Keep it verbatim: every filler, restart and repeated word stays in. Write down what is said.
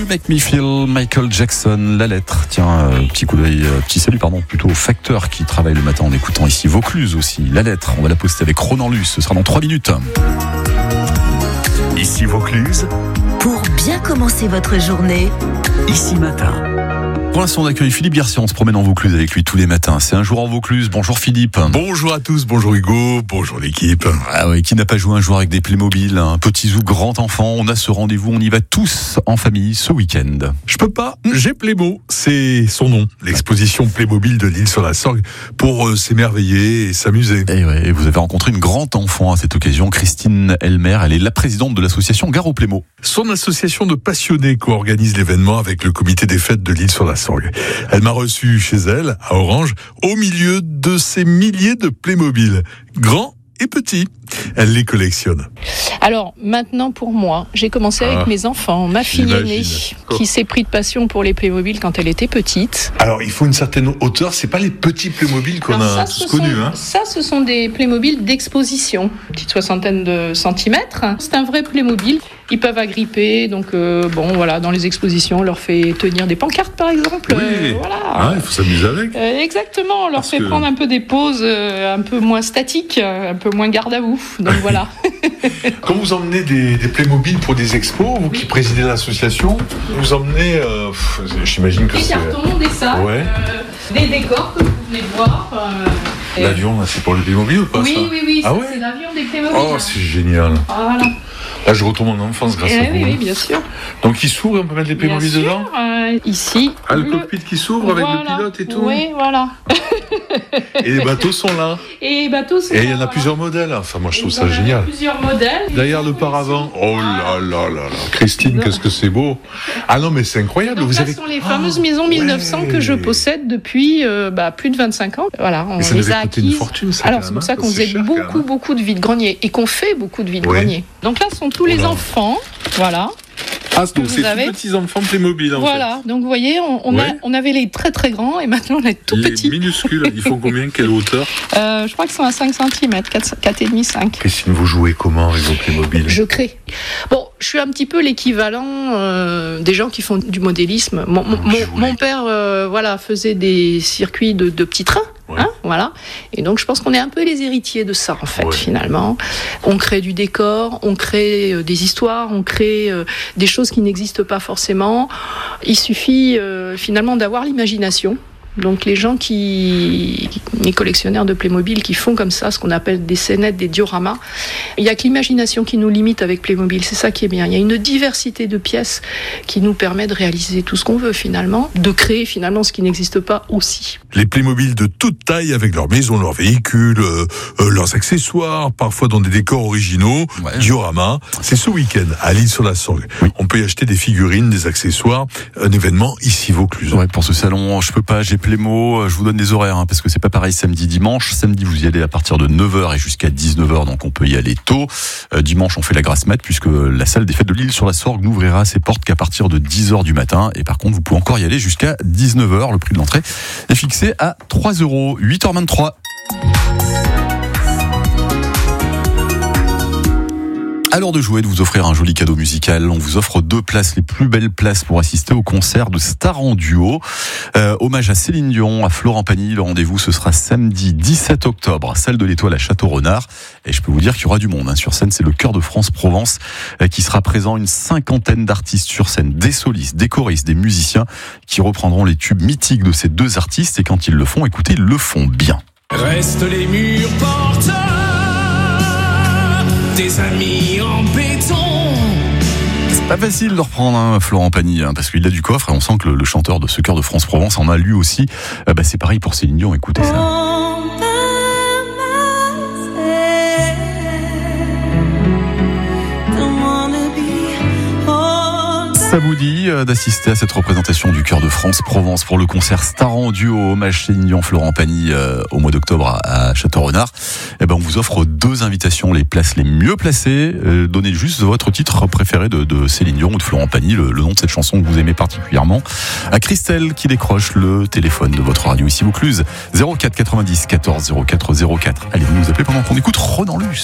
Make Me Feel, Michael Jackson, la lettre. Tiens, euh, petit coup d'œil, euh, petit salut, pardon, plutôt au facteur qui travaille le matin en écoutant ici Vaucluse aussi. La lettre, on va la poster avec Ronan Luce, ce sera dans trois minutes. Ici Vaucluse. Pour bien commencer votre journée, Ici Matin. Pour l'instant, on accueille Philippe Garcia, on se promène en Vaucluse avec lui tous les matins. C'est un jour en Vaucluse. Bonjour Philippe. Bonjour à tous, bonjour Hugo, bonjour l'équipe. Ah oui, qui n'a pas joué un jour avec des Playmobil, un petit zoo grand enfant? On a ce rendez-vous, on y va tous en famille ce week-end. Je peux pas, j'ai Playmo, c'est son nom, l'exposition Playmobil de l'île sur la Sorgue, pour euh, s'émerveiller et s'amuser. Et, ouais, et vous avez rencontré une grande enfant à cette occasion, Christine Elmer, elle est la présidente de l'association Gare au Playmo. Son association de passionnés co-organise l'événement avec le comité des fêtes de l'île sur la Sorgue. Elle m'a reçu chez elle, à Orange, au milieu de ces milliers de Playmobil, grands et petits. Elle les collectionne. Alors maintenant pour moi, j'ai commencé avec Ah, mes enfants, ma fille j'imagine. aînée qui s'est pris de passion pour les Playmobil quand elle était petite. Alors, il faut une certaine hauteur, c'est pas les petits Playmobil qu'on Alors, a ça, tous ce connus. sont, Hein. ça ce sont des Playmobil d'exposition, petite soixantaine de centimètres. C'est un vrai Playmobil. Ils peuvent agripper, donc euh, bon voilà, dans les expositions, on leur fait tenir des pancartes par exemple. Oui, Euh, voilà. ah, il faut s'amuser avec. Euh, exactement, on leur Parce fait que- prendre un peu des poses euh, un peu moins statiques, euh, un peu moins garde à vous. Donc voilà. Quand vous emmenez des, des Playmobil pour des expos, vous qui présidez l'association, vous emmenez, euh, pff, j'imagine que Des c'est... cartons, des sacs, Ouais. euh, des décors que vous venez de voir. euh, L'avion, là, c'est pour le Playmobil ou pas Oui, ça oui, oui, Ah ça, ouais c'est l'avion des Playmobil. Oh, c'est génial. Voilà. Là, je retourne en enfance grâce Eh à oui, vous. oui, bien sûr. Donc, il s'ouvre et on peut mettre les Bien Playmobil sûr, dedans euh, ici. Ah, le cockpit qui s'ouvre avec Voilà. le pilote et tout. Oui, voilà. Et les bateaux sont là. Et les bateaux sont Et il y là, en a voilà. plusieurs modèles. Enfin, moi, je trouve Vous ça en avez génial. Plusieurs modèles. Derrière le paravent. Oh là là là là. Christine, qu'est-ce que c'est beau. Ah non, mais c'est incroyable. Donc Vous là, avez... ce sont les fameuses maisons ouais. mille neuf cents que je possède depuis euh, bah, plus de vingt-cinq ans. Voilà, on Mais ça les devait a coûter une acquises. fortune, ça, Alors quand c'est même, pour ça hein, qu'on parce que faisait c'est cher, quand même, beaucoup, hein. beaucoup de vide-greniers et qu'on fait beaucoup de Ouais. vide-greniers. Donc là, ce sont tous les Oula. enfants. Voilà. Ah, que donc vous c'est avez. tous petits enfants Playmobil, en Voilà. Donc vous voyez, on, on, Ouais. a, on avait les très très grands et maintenant on a les tout Les petits. minuscules, ils font combien? Quelle hauteur? Euh, je crois qu'ils sont à cinq centimètres, quatre virgule cinq, cinq. Christine, vous jouez comment avec vos Playmobil? Je crée. Bon, je suis un petit peu l'équivalent euh, des gens qui font du modélisme. Mon, mon, Qui mon- voulait. mon père, euh, voilà, faisait des circuits de, de petits trains. Ouais. Hein, voilà. Et donc, je pense qu'on est un peu les héritiers de ça, en fait, Ouais. finalement. On crée du décor, on crée euh, des histoires, on crée euh, des choses qui n'existent pas forcément. Il suffit, euh, finalement, d'avoir l'imagination. Donc les gens qui, les collectionneurs de Playmobil qui font comme ça, ce qu'on appelle des scénettes, des dioramas, il n'y a que l'imagination qui nous limite avec Playmobil, c'est ça qui est bien. Il y a une diversité de pièces qui nous permet de réaliser tout ce qu'on veut finalement, de créer finalement ce qui n'existe pas aussi. Les Playmobil de toute taille avec leurs maisons, leurs véhicules, euh, euh, leurs accessoires, parfois dans des décors originaux, Ouais. diorama. C'est ce week-end à l'île sur la Sorgue. Oui. On peut y acheter des figurines, des accessoires, un événement ici Vaucluse. Ouais, pour ce salon, je peux pas, j'ai Playmo, je vous donne des horaires, hein, parce que c'est pas pareil samedi, dimanche. Samedi, vous y allez à partir de neuf heures et jusqu'à dix-neuf heures, donc on peut y aller tôt. Euh, dimanche, on fait la grasse mat, puisque la salle des fêtes de l'île sur la Sorgue n'ouvrira ses portes qu'à partir de dix heures du matin. Et par contre, vous pouvez encore y aller jusqu'à dix-neuf heures. Le prix de l'entrée est fixé à trois euros. huit heures vingt-trois. À l'heure de jouer, de vous offrir un joli cadeau musical. On vous offre deux places, les plus belles places pour assister au concert de Star en duo. Euh, hommage à Céline Dion, à Florent Pagny. Le rendez-vous, ce sera samedi dix-sept octobre, salle de l'Étoile à Château-Renard. Et je peux vous dire qu'il y aura du monde, hein. Sur scène, c'est le Chœur de France Provence euh, qui sera présent. Une cinquantaine d'artistes sur scène, des solistes, des choristes, des musiciens qui reprendront les tubes mythiques de ces deux artistes. Et quand ils le font, écoutez, ils le font bien. Restent les murs porteurs des amis en béton. C'est pas facile de reprendre hein, Florent Pagny, hein, parce qu'il a du coffre et on sent que le, le chanteur de ce Chœur de France Provence en a lui aussi. Euh, bah, c'est pareil pour Céline Dion, écoutez ça. Ça vous dit euh, d'assister à cette représentation du Chœur de France Provence pour le concert Star en duo, hommage Céline Dion, Florent Pagny euh, au mois d'octobre à, à Château-Renard. Eh ben, on vous offre deux invitations, les places les mieux placées. Euh, donnez juste votre titre préféré de, de Céline Dion ou de Florent Pagny, le, le nom de cette chanson que vous aimez particulièrement. À Christelle qui décroche le téléphone de votre radio ici Vaucluse, zéro quatre quatre-vingt-dix quatorze zéro quatre zéro quatre. Allez, vous nous appelez pendant qu'on écoute Ronan Luce.